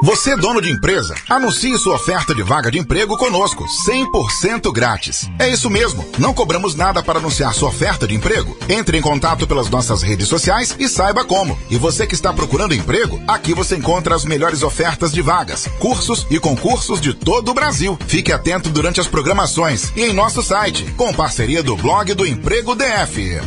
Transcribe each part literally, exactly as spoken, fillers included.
Você, dono de empresa, anuncie sua oferta de vaga de emprego conosco, cem por cento grátis. É isso mesmo, não cobramos nada para anunciar sua oferta de emprego. Entre em contato pelas nossas redes sociais e saiba como. E você que está procurando emprego, aqui você encontra as melhores ofertas de vagas, cursos e concursos de todo o Brasil. Fique atento durante as programações e em nosso site, com parceria do blog do Emprego D F.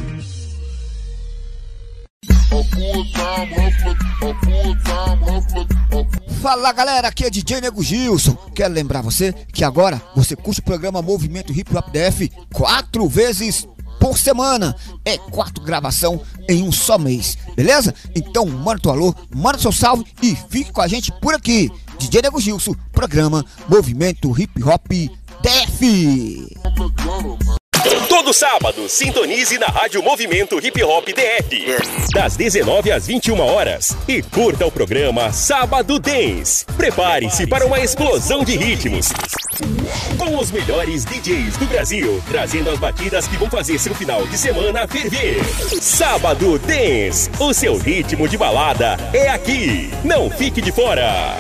Fala galera, aqui é D J Nego Gilson. Quero lembrar você que agora você curte o programa Movimento Hip Hop D F quatro vezes por semana. É quatro gravação em um só mês, beleza? Então manda teu alô, manda seu salve e fique com a gente por aqui. D J Nego Gilson, programa Movimento Hip Hop D F. Todo sábado, sintonize na Rádio Movimento Hip Hop D F, das dezenove às vinte e uma horas, e curta o programa Sábado Dance. Prepare-se para uma explosão de ritmos, com os melhores D Js do Brasil, trazendo as batidas que vão fazer seu final de semana ferver. Sábado Dance, o seu ritmo de balada é aqui. Não fique de fora.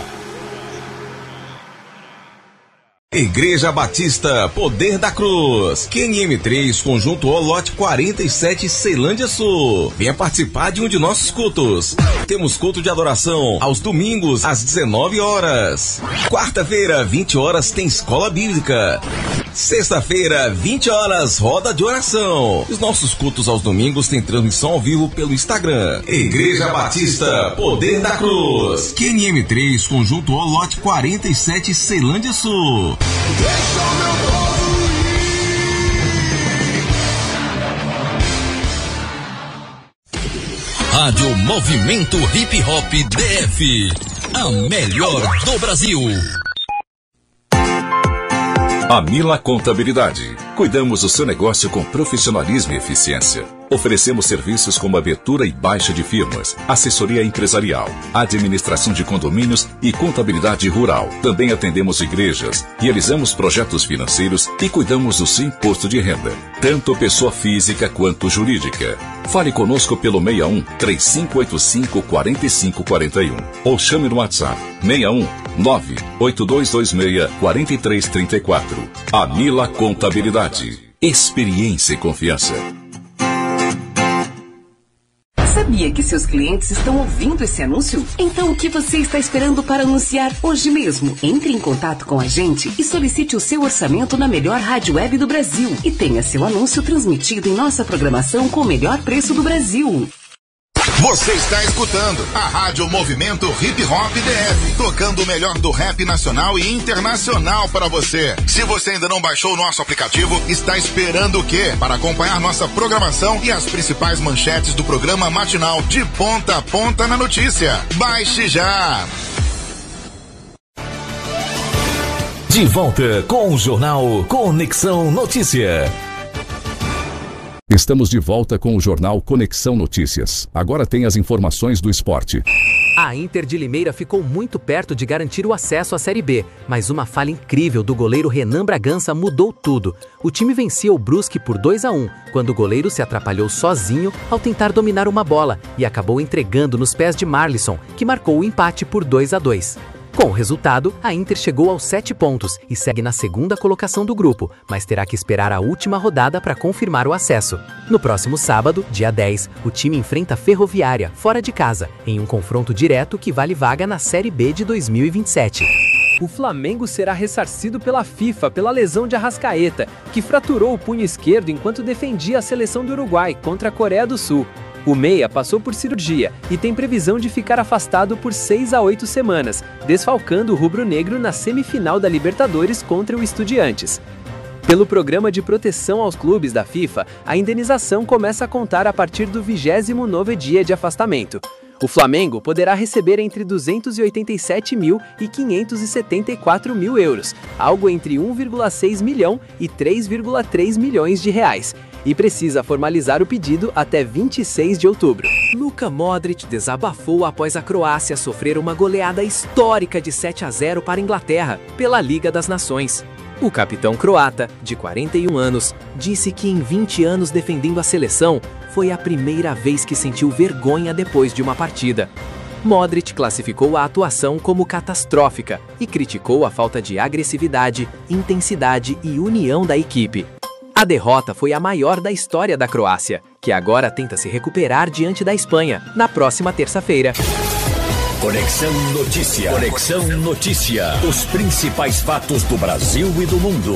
Igreja Batista Poder da Cruz, Q N M três, Conjunto O, lote quarenta e sete, Ceilândia Sul. Venha participar de um de nossos cultos. Temos culto de adoração aos domingos às dezenove horas. Quarta-feira, vinte horas, tem escola bíblica. Sexta-feira, vinte horas, roda de oração. Os nossos cultos aos domingos têm transmissão ao vivo pelo Instagram. Igreja Batista Poder da Cruz, Q N M três, Conjunto O, lote quarenta e sete, Ceilândia Sul. Deixa o meu povo ir. Rádio Movimento Hip Hop D F, a melhor do Brasil. Amila Contabilidade. Cuidamos do seu negócio com profissionalismo e eficiência. Oferecemos serviços como abertura e baixa de firmas, assessoria empresarial, administração de condomínios e contabilidade rural. Também atendemos igrejas, realizamos projetos financeiros e cuidamos do seu imposto de renda, tanto pessoa física quanto jurídica. Fale conosco pelo seis um, três cinco oito cinco, quatro cinco quatro um ou chame no WhatsApp seis um, nove oito dois dois seis, quatro três três quatro. Amila Contabilidade. Experiência e confiança. Sabia que seus clientes estão ouvindo esse anúncio? Então o que você está esperando para anunciar hoje mesmo? Entre em contato com a gente e solicite o seu orçamento na melhor rádio web do Brasil e tenha seu anúncio transmitido em nossa programação com o melhor preço do Brasil. Você está escutando a Rádio Movimento Hip Hop D F, tocando o melhor do rap nacional e internacional para você. Se você ainda não baixou o nosso aplicativo, está esperando o quê? Para acompanhar nossa programação e as principais manchetes do programa matinal de ponta a ponta na notícia. Baixe já! De volta com o jornal Conexão Notícia. Estamos de volta com o jornal Conexão Notícias. Agora tem as informações do esporte. A Inter de Limeira ficou muito perto de garantir o acesso à Série B, mas uma falha incrível do goleiro Renan Bragança mudou tudo. O time vencia o Brusque por dois a um, quando o goleiro se atrapalhou sozinho ao tentar dominar uma bola e acabou entregando nos pés de Marlisson, que marcou o empate por dois a dois. Com o resultado, a Inter chegou aos sete pontos e segue na segunda colocação do grupo, mas terá que esperar a última rodada para confirmar o acesso. No próximo sábado, dia dez, o time enfrenta a Ferroviária, fora de casa, em um confronto direto que vale vaga na Série B de dois mil e vinte e sete. O Flamengo será ressarcido pela FIFA pela lesão de Arrascaeta, que fraturou o punho esquerdo enquanto defendia a seleção do Uruguai contra a Coreia do Sul. O meia passou por cirurgia e tem previsão de ficar afastado por seis a oito semanas, desfalcando o rubro-negro na semifinal da Libertadores contra o Estudiantes. Pelo programa de proteção aos clubes da FIFA, a indenização começa a contar a partir do vigésimo nono dia de afastamento. O Flamengo poderá receber entre duzentos e oitenta e sete mil e quinhentos e setenta e quatro mil euros, algo entre um vírgula seis milhão e três vírgula três milhões de reais, e precisa formalizar o pedido até vinte e seis de outubro. Luka Modric desabafou após a Croácia sofrer uma goleada histórica de sete a zero para a Inglaterra, pela Liga das Nações. O capitão croata, de quarenta e um anos, disse que em vinte anos defendendo a seleção, foi a primeira vez que sentiu vergonha depois de uma partida. Modric classificou a atuação como catastrófica e criticou a falta de agressividade, intensidade e união da equipe. A derrota foi a maior da história da Croácia, que agora tenta se recuperar diante da Espanha, na próxima terça-feira. Conexão Notícia. Conexão Notícia. Os principais fatos do Brasil e do mundo.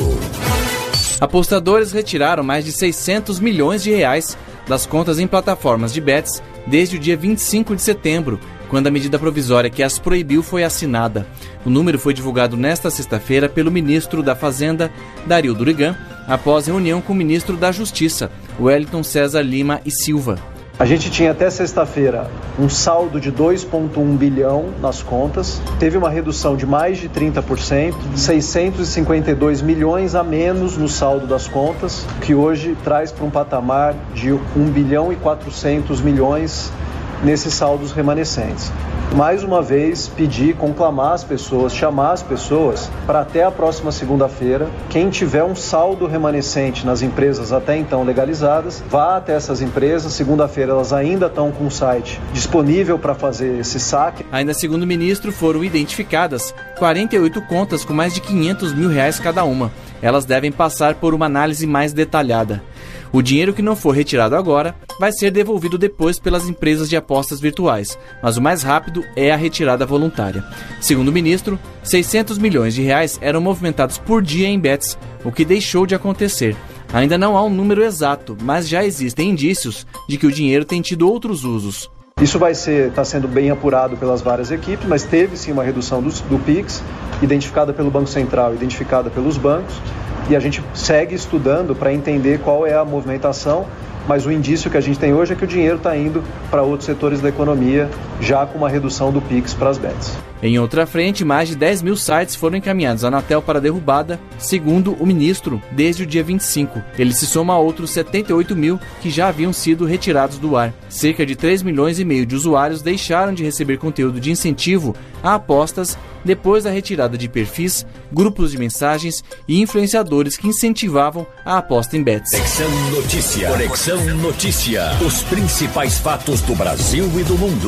Apostadores retiraram mais de seiscentos milhões de reais das contas em plataformas de bets desde o dia vinte e cinco de setembro, quando a medida provisória que as proibiu foi assinada. O número foi divulgado nesta sexta-feira pelo ministro da Fazenda, Dario Durigan, após reunião com o ministro da Justiça, Wellington César Lima e Silva. A gente tinha até sexta-feira um saldo de dois vírgula um bilhão nas contas, teve uma redução de mais de trinta por cento, seiscentos e cinquenta e dois milhões a menos no saldo das contas, que hoje traz para um patamar de um bilhão e quatrocentos milhões nesses saldos remanescentes. Mais uma vez, pedir, conclamar as pessoas, chamar as pessoas para até a próxima segunda-feira, quem tiver um saldo remanescente nas empresas até então legalizadas, vá até essas empresas. Segunda-feira elas ainda estão com o site disponível para fazer esse saque. Ainda segundo o ministro, foram identificadas quarenta e oito contas com mais de quinhentos mil reais cada uma. Elas devem passar por uma análise mais detalhada. O dinheiro que não for retirado agora vai ser devolvido depois pelas empresas de apostas virtuais, mas o mais rápido é a retirada voluntária. Segundo o ministro, seiscentos milhões de reais eram movimentados por dia em bets, o que deixou de acontecer. Ainda não há um número exato, mas já existem indícios de que o dinheiro tem tido outros usos. Isso vai ser, está sendo bem apurado pelas várias equipes, mas teve sim uma redução do, do Pix, identificada pelo Banco Central, identificada pelos bancos, e a gente segue estudando para entender qual é a movimentação, mas o indício que a gente tem hoje é que o dinheiro está indo para outros setores da economia, já com uma redução do Pix para as bets. Em outra frente, mais de dez mil sites foram encaminhados à Anatel para derrubada, segundo o ministro, desde o dia vinte e cinco. Ele se soma a outros setenta e oito mil que já haviam sido retirados do ar. Cerca de três milhões e meio de usuários deixaram de receber conteúdo de incentivo a apostas depois da retirada de perfis, grupos de mensagens e influenciadores que incentivavam a aposta em bets. Conexão Notícia. Conexão Notícia. Os principais fatos do Brasil e do mundo.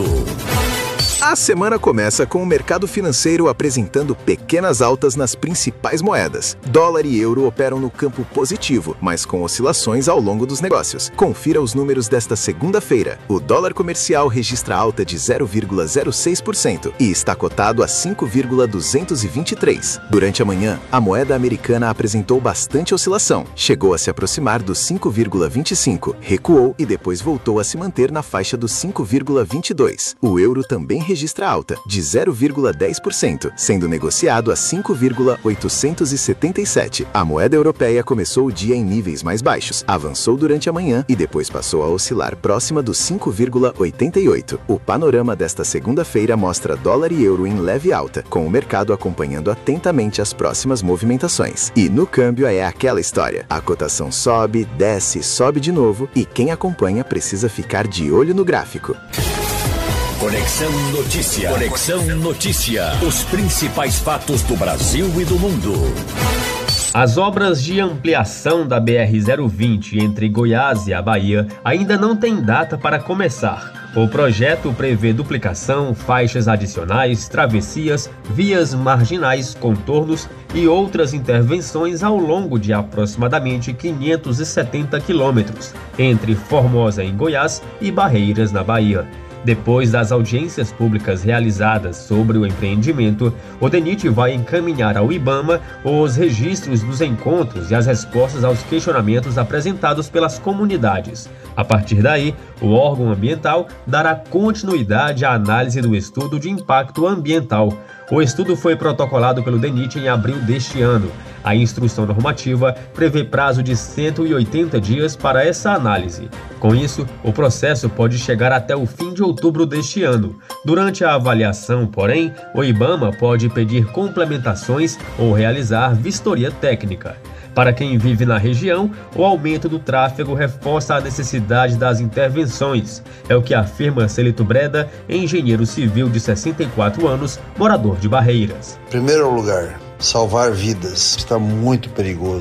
A semana começa com o mercado financeiro apresentando pequenas altas nas principais moedas. Dólar e euro operam no campo positivo, mas com oscilações ao longo dos negócios. Confira os números desta segunda-feira. O dólar comercial registra alta de zero vírgula zero seis por cento e está cotado a cinco vírgula duzentos e vinte e três. Durante a manhã, a moeda americana apresentou bastante oscilação. Chegou a se aproximar dos cinco vírgula vinte e cinco, recuou e depois voltou a se manter na faixa dos cinco vírgula vinte e dois. O euro também registra alta, de zero vírgula dez por cento, sendo negociado a cinco vírgula oitocentos e setenta e sete. A moeda europeia começou o dia em níveis mais baixos, avançou durante a manhã e depois passou a oscilar próxima dos cinco vírgula oitenta e oito. O panorama desta segunda-feira mostra dólar e euro em leve alta, com o mercado acompanhando atentamente as próximas movimentações. E no câmbio é aquela história. A cotação sobe, desce, sobe de novo e quem acompanha precisa ficar de olho no gráfico. Conexão Notícia. Conexão Notícia. Os principais fatos do Brasil e do mundo. As obras de ampliação da B R zero vinte entre Goiás e a Bahia ainda não têm data para começar. O projeto prevê duplicação, faixas adicionais, travessias, vias marginais, contornos e outras intervenções ao longo de aproximadamente quinhentos e setenta quilômetros, entre Formosa, em Goiás, e Barreiras, na Bahia. Depois das audiências públicas realizadas sobre o empreendimento, o DENIT vai encaminhar ao IBAMA os registros dos encontros e as respostas aos questionamentos apresentados pelas comunidades. A partir daí, o órgão ambiental dará continuidade à análise do estudo de impacto ambiental. O estudo foi protocolado pelo DENIT em abril deste ano. A instrução normativa prevê prazo de cento e oitenta dias para essa análise. Com isso, o processo pode chegar até o fim de outubro deste ano. Durante a avaliação, porém, o IBAMA pode pedir complementações ou realizar vistoria técnica. Para quem vive na região, o aumento do tráfego reforça a necessidade das intervenções. É o que afirma Celito Breda, engenheiro civil de sessenta e quatro anos, morador de Barreiras. Em primeiro lugar, salvar vidas está muito perigoso.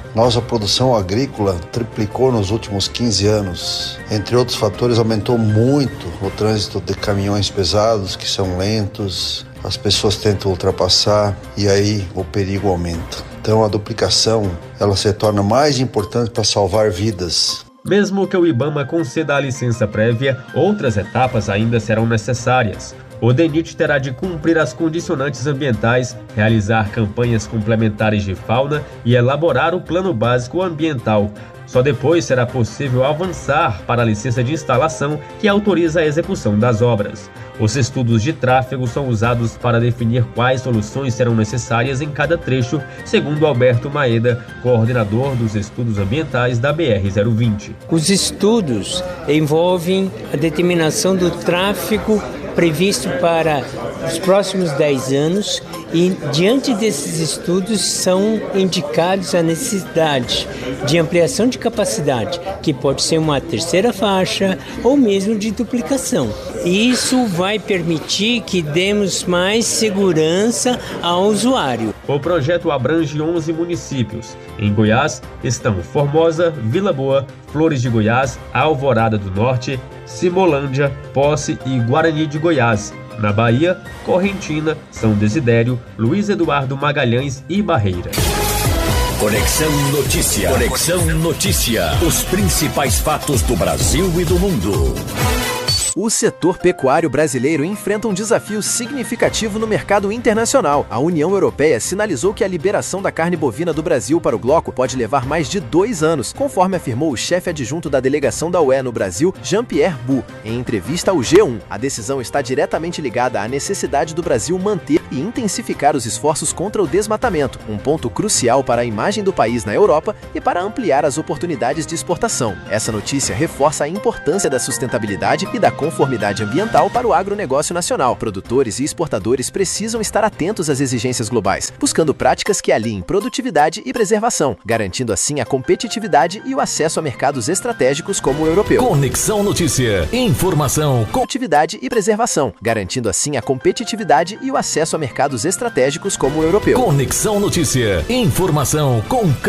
Nossa produção agrícola triplicou nos últimos quinze anos. Entre outros fatores, aumentou muito o trânsito de caminhões pesados, que são lentos, as pessoas tentam ultrapassar e aí o perigo aumenta. Então a duplicação, ela se torna mais importante para salvar vidas. Mesmo que o IBAMA conceda a licença prévia, outras etapas ainda serão necessárias. O DENIT terá de cumprir as condicionantes ambientais, realizar campanhas complementares de fauna e elaborar o plano básico ambiental. Só depois será possível avançar para a licença de instalação, que autoriza a execução das obras. Os estudos de tráfego são usados para definir quais soluções serão necessárias em cada trecho, segundo Alberto Maeda, coordenador dos estudos ambientais da B R zero vinte. Os estudos envolvem a determinação do tráfego previsto para os próximos dez anos e, diante desses estudos, são indicados a necessidade de ampliação de capacidade, que pode ser uma terceira faixa ou mesmo de duplicação. E isso vai permitir que demos mais segurança ao usuário. O projeto abrange onze municípios. Em Goiás estão Formosa, Vila Boa, Flores de Goiás, Alvorada do Norte, Simolândia, Posse e Guarani de Goiás. Na Bahia, Correntina, São Desidério, Luiz Eduardo Magalhães e Barreira. Conexão Notícia. Conexão Notícia. Os principais fatos do Brasil e do mundo. O setor pecuário brasileiro enfrenta um desafio significativo no mercado internacional. A União Europeia sinalizou que a liberação da carne bovina do Brasil para o bloco pode levar mais de dois anos, conforme afirmou o chefe adjunto da delegação da U E no Brasil, Jean-Pierre Bou, em entrevista ao G um. A decisão está diretamente ligada à necessidade do Brasil manter e intensificar os esforços contra o desmatamento, um ponto crucial para a imagem do país na Europa e para ampliar as oportunidades de exportação. Essa notícia reforça a importância da sustentabilidade e da conformidade ambiental para o agronegócio nacional. Produtores e exportadores precisam estar atentos às exigências globais, buscando práticas que alinhem produtividade e preservação, garantindo assim a competitividade e o acesso a mercados estratégicos como o europeu. Conexão Notícia. Informação, competitividade e preservação, garantindo assim a competitividade e o acesso a mercados estratégicos como o europeu. Conexão Notícia. Informação com